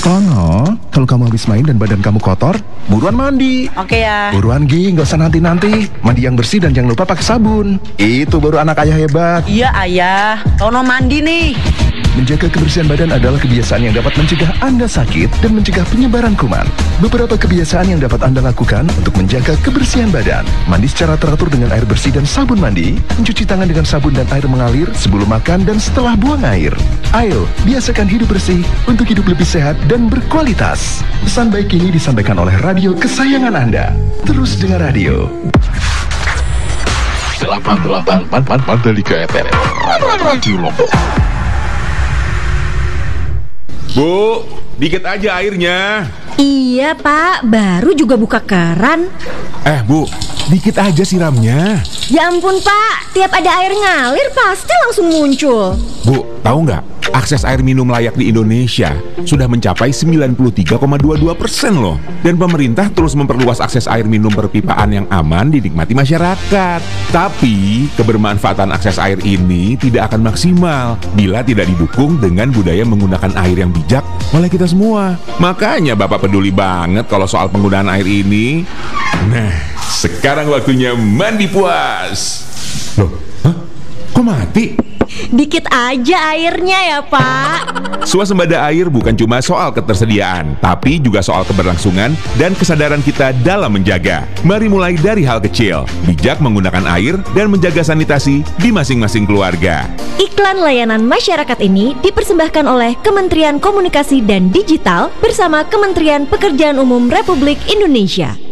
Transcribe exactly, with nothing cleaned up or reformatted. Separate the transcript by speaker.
Speaker 1: Oh, kalau kamu habis main dan badan kamu kotor, buruan mandi.
Speaker 2: Oke ya.
Speaker 1: Buruan Gi, nggak usah nanti-nanti. Mandi yang bersih dan jangan lupa pakai sabun. Itu baru anak ayah hebat.
Speaker 2: Iya ayah, Tono mandi nih.
Speaker 1: Menjaga kebersihan badan adalah kebiasaan yang dapat mencegah Anda sakit dan mencegah penyebaran kuman. Beberapa kebiasaan yang dapat Anda lakukan untuk menjaga kebersihan badan: mandi secara teratur dengan air bersih dan sabun mandi, mencuci tangan dengan sabun dan air mengalir sebelum makan dan setelah buang air. Ayo, biasakan hidup bersih untuk hidup lebih sehat dan berkualitas. Pesan baik ini disampaikan oleh radio kesayangan Anda. Terus dengar radio.
Speaker 3: delapan delapan delapan Mandalika F M, Radio Lombok.
Speaker 4: Bu, dikit aja airnya.
Speaker 5: Iya Pak, baru juga buka keran.
Speaker 4: Eh Bu, dikit aja siramnya.
Speaker 5: Ya ampun Pak, tiap ada air ngalir pasti langsung muncul.
Speaker 4: Bu, tahu nggak? Akses air minum layak di Indonesia sudah mencapai sembilan puluh tiga koma dua dua persen loh. Dan pemerintah terus memperluas akses air minum perpipaan yang aman dinikmati masyarakat. Tapi, kebermanfaatan akses air ini tidak akan maksimal bila tidak didukung dengan budaya menggunakan air yang bijak oleh kita semua. Makanya Bapak peduli banget kalau soal penggunaan air ini. Nah, sekarang waktunya mandi puas. Loh, hah? Kok mati?
Speaker 5: Dikit aja airnya ya Pak.
Speaker 4: Swasembada air bukan cuma soal ketersediaan, tapi juga soal keberlangsungan dan kesadaran kita dalam menjaga. Mari mulai dari hal kecil, bijak menggunakan air dan menjaga sanitasi di masing-masing keluarga.
Speaker 5: Iklan layanan masyarakat ini dipersembahkan oleh Kementerian Komunikasi dan Digital bersama Kementerian Pekerjaan Umum Republik Indonesia.